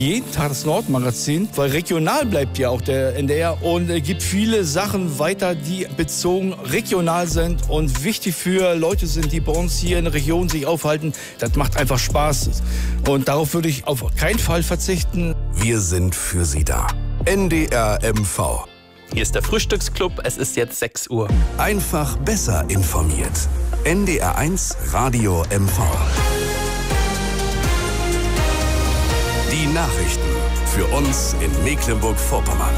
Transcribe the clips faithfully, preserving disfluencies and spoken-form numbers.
Jeden Tag das Nordmagazin, weil regional bleibt ja auch der N D R und es gibt viele Sachen weiter, die bezogen regional sind und wichtig für Leute sind, die bei uns hier in der Region sich aufhalten. Das macht einfach Spaß und darauf würde ich auf keinen Fall verzichten. Wir sind für Sie da. N D R M V. Hier ist der Frühstücksclub, es ist jetzt sechs Uhr. Einfach besser informiert. N D R eins Radio M V. Die Nachrichten für uns in Mecklenburg-Vorpommern.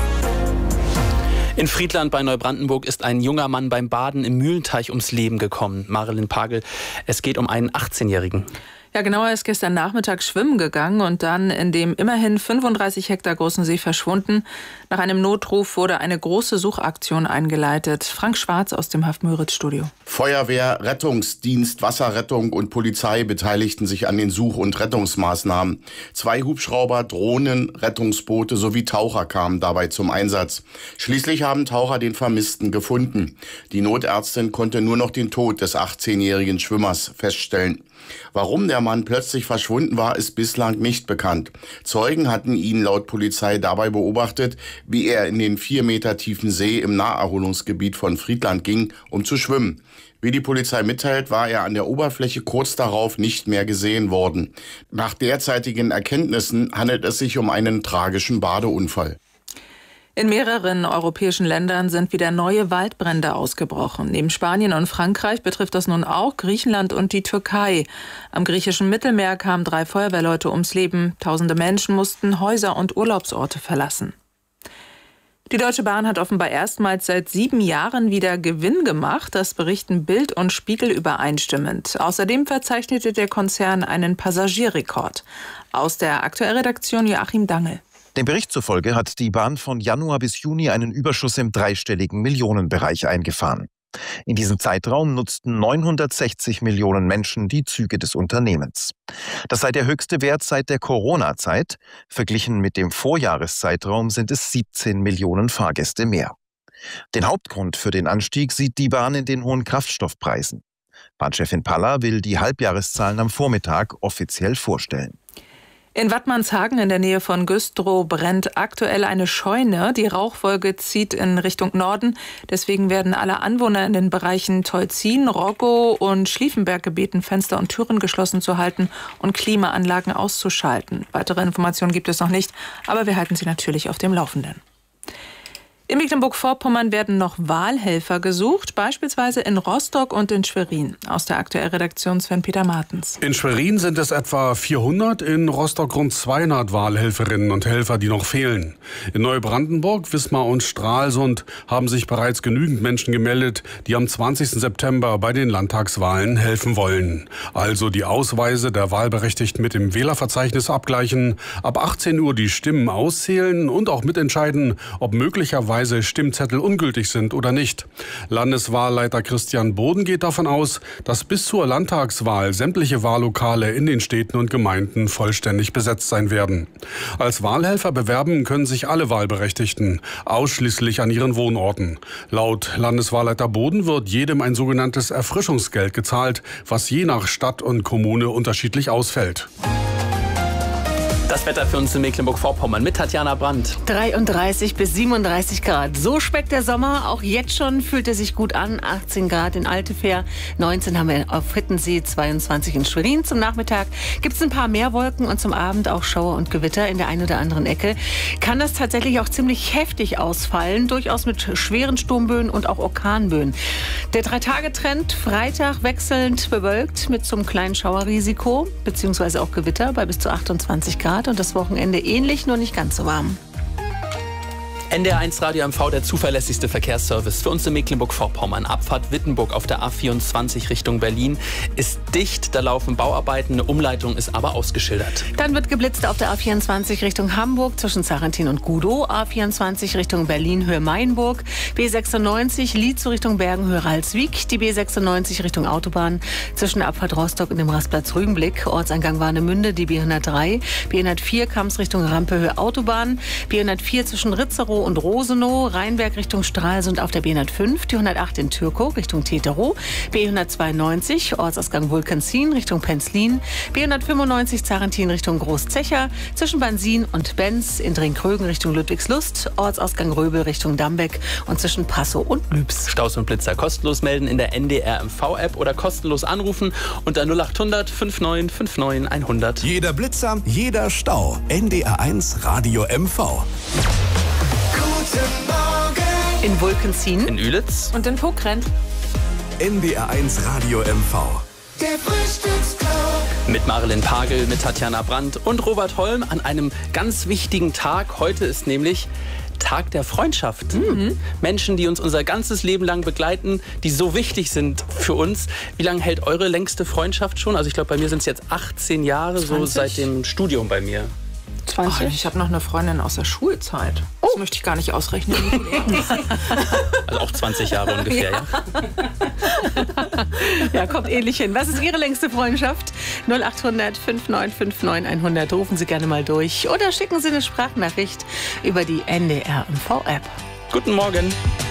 In Friedland bei Neubrandenburg ist ein junger Mann beim Baden im Mühlenteich ums Leben gekommen. Marilyn Pagel, es geht um einen achtzehnjährigen. Ja, genau, er ist gestern Nachmittag schwimmen gegangen und dann in dem immerhin fünfunddreißig Hektar großen See verschwunden. Nach einem Notruf wurde eine große Suchaktion eingeleitet. Frank Schwarz aus dem Haft-Müritz-Studio. Feuerwehr, Rettungsdienst, Wasserrettung und Polizei beteiligten sich an den Such- und Rettungsmaßnahmen. Zwei Hubschrauber, Drohnen, Rettungsboote sowie Taucher kamen dabei zum Einsatz. Schließlich haben Taucher den Vermissten gefunden. Die Notärztin konnte nur noch den Tod des achtzehnjährigen Schwimmers feststellen. Warum der Mann plötzlich verschwunden war, ist bislang nicht bekannt. Zeugen hatten ihn laut Polizei dabei beobachtet, wie er in den vier Meter tiefen See im Naherholungsgebiet von Friedland ging, um zu schwimmen. Wie die Polizei mitteilt, war er an der Oberfläche kurz darauf nicht mehr gesehen worden. Nach derzeitigen Erkenntnissen handelt es sich um einen tragischen Badeunfall. In mehreren europäischen Ländern sind wieder neue Waldbrände ausgebrochen. Neben Spanien und Frankreich betrifft das nun auch Griechenland und die Türkei. Am griechischen Mittelmeer kamen drei Feuerwehrleute ums Leben. Tausende Menschen mussten Häuser und Urlaubsorte verlassen. Die Deutsche Bahn hat offenbar erstmals seit sieben Jahren wieder Gewinn gemacht. Das berichten Bild und Spiegel übereinstimmend. Außerdem verzeichnete der Konzern einen Passagierrekord. Aus der Aktuellen Redaktion Joachim Dangel. Dem Bericht zufolge hat die Bahn von Januar bis Juni einen Überschuss im dreistelligen Millionenbereich eingefahren. In diesem Zeitraum nutzten neunhundertsechzig Millionen Menschen die Züge des Unternehmens. Das sei der höchste Wert seit der Corona-Zeit. Verglichen mit dem Vorjahreszeitraum sind es siebzehn Millionen Fahrgäste mehr. Den Hauptgrund für den Anstieg sieht die Bahn in den hohen Kraftstoffpreisen. Bahnchefin Palla will die Halbjahreszahlen am Vormittag offiziell vorstellen. In Wattmannshagen in der Nähe von Güstrow brennt aktuell eine Scheune. Die Rauchwolke zieht in Richtung Norden. Deswegen werden alle Anwohner in den Bereichen Tolzin, Roggow und Schlieffenberg gebeten, Fenster und Türen geschlossen zu halten und Klimaanlagen auszuschalten. Weitere Informationen gibt es noch nicht, aber wir halten Sie natürlich auf dem Laufenden. In Mecklenburg-Vorpommern werden noch Wahlhelfer gesucht, beispielsweise in Rostock und in Schwerin. Aus der Aktuellen Redaktion Sven-Peter Martens. In Schwerin sind es etwa vierhundert, in Rostock rund zweihundert Wahlhelferinnen und Helfer, die noch fehlen. In Neubrandenburg, Wismar und Stralsund haben sich bereits genügend Menschen gemeldet, die am zwanzigsten September bei den Landtagswahlen helfen wollen. Also die Ausweise der Wahlberechtigten mit dem Wählerverzeichnis abgleichen, ab achtzehn Uhr die Stimmen auszählen und auch mitentscheiden, ob möglicherweise Stimmzettel ungültig sind oder nicht. Landeswahlleiter Christian Boden geht davon aus, dass bis zur Landtagswahl sämtliche Wahllokale in den Städten und Gemeinden vollständig besetzt sein werden. Als Wahlhelfer bewerben können sich alle Wahlberechtigten, ausschließlich an ihren Wohnorten. Laut Landeswahlleiter Boden wird jedem ein sogenanntes Erfrischungsgeld gezahlt, was je nach Stadt und Kommune unterschiedlich ausfällt. Das Wetter für uns in Mecklenburg-Vorpommern mit Tatjana Brandt. dreiunddreißig bis siebenunddreißig Grad. So schmeckt der Sommer. Auch jetzt schon fühlt er sich gut an. achtzehn Grad in Altefähr, neunzehn haben wir auf Hittensee, zweiundzwanzig in Schwerin. Zum Nachmittag gibt es ein paar mehr Wolken und zum Abend auch Schauer und Gewitter in der einen oder anderen Ecke. Kann das tatsächlich auch ziemlich heftig ausfallen, durchaus mit schweren Sturmböen und auch Orkanböen. Der Drei-Tage-Trend Freitag wechselnd bewölkt mit so einem kleinen Schauerrisiko, beziehungsweise auch Gewitter bei bis zu achtundzwanzig Grad. Und das Wochenende ähnlich, nur nicht ganz so warm. N D R eins Radio M V, der zuverlässigste Verkehrsservice für uns in Mecklenburg-Vorpommern. Abfahrt Wittenburg auf der A vierundzwanzig Richtung Berlin ist dicht, da laufen Bauarbeiten, eine Umleitung ist aber ausgeschildert. Dann wird geblitzt auf der A vierundzwanzig Richtung Hamburg zwischen Sarrentin und Gudow, A vierundzwanzig Richtung Berlin Höhe Mainburg, B sechsundneunzig Lietzow Richtung Bergen Höhe Ralswiek, die B sechsundneunzig Richtung Autobahn zwischen der Abfahrt Rostock und dem Rastplatz Rügenblick, Ortseingang Warnemünde, die B hundertdrei, B hundertvier Kamms Richtung Rampe Höhe Autobahn, B hundertvier zwischen Ritzerow Lindau und Rosenow, Rheinberg Richtung Stralsund auf der B hundertfünf, die hundertacht in Türkow Richtung Teterow, B hundertzweiundneunzig, Ortsausgang Vulkanzin Richtung Penzlin, B hundertfünfundneunzig, Zarentin Richtung Großzecher, zwischen Bansin und Benz in Dringkrögen Richtung Ludwigslust, Ortsausgang Röbel Richtung Dambeck und zwischen Passow und Lübs. Staus und Blitzer kostenlos melden in der N D R M V-App oder kostenlos anrufen unter null achthundert neunundfünfzig neunundfünfzig hundert. Jeder Blitzer, jeder Stau. N D R eins Radio M V. Guten Morgen. In Vulkanzin, In Ühlitz. Und in Pokrenn. N D R eins Radio M V. Der Frühstücksclub. Mit Marilyn Pagel, mit Tatjana Brandt und Robert Holm an einem ganz wichtigen Tag. Heute ist nämlich Tag der Freundschaft. Mhm. Menschen, die uns unser ganzes Leben lang begleiten, die so wichtig sind für uns. Wie lange hält eure längste Freundschaft schon? Also ich glaube, bei mir sind es jetzt achtzehn Jahre, so zwanzig? seit dem Studium bei mir. zwanzig? Oh, ich habe noch eine Freundin aus der Schulzeit. Das oh. möchte ich gar nicht ausrechnen. Also auch zwanzig Jahre ungefähr, ja. Ja, ja, kommt ähnlich hin. Was ist Ihre längste Freundschaft? null achthundert fünfundneunzig neunundfünfzig hundert. Rufen Sie gerne mal durch oder schicken Sie eine Sprachnachricht über die N D R M V-App. Guten Morgen.